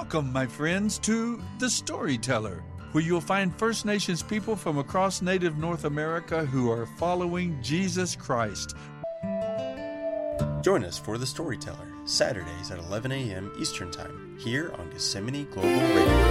Welcome, my friends, to The Storyteller, where you'll find First Nations people from across Native North America who are following Jesus Christ. Join us for The Storyteller, Saturdays at 11 a.m. Eastern Time, here on Gethsemane Global Radio.